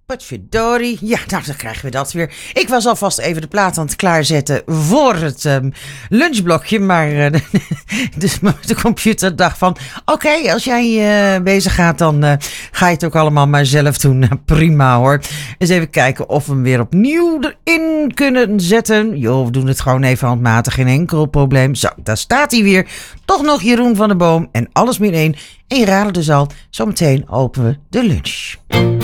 Potverdorie. Ja, nou, dan krijgen we dat weer. Ik was alvast even de plaat aan het klaarzetten voor het lunchblokje. Maar dus de computer dacht van... Oké, als jij bezig gaat, dan ga je het ook allemaal maar zelf doen. Prima hoor. Eens even kijken of we hem weer opnieuw erin kunnen zetten. Joh, we doen het gewoon even handmatig. Geen enkel probleem. Zo, daar staat hij weer. Toch nog Jeroen van der Boom en alles meer één. En je raadt het dus al. Zometeen openen we de lunch.